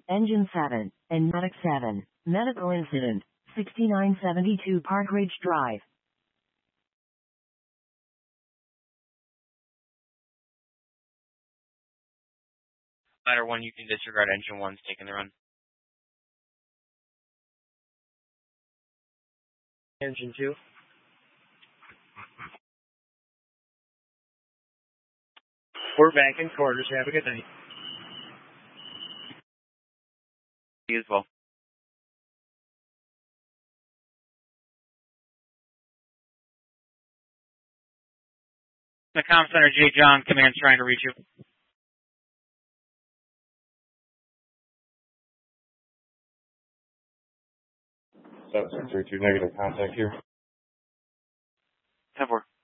Engine 7, and Medic 7, medical incident, 6972 Park Ridge Drive. Ladder 1, you can disregard engine 1's taking the run. Engine 2. We're back in quarters. Have a good night. You as well. The comm center, J. John, command's trying to reach you. 7632 negative contact here. 10-4.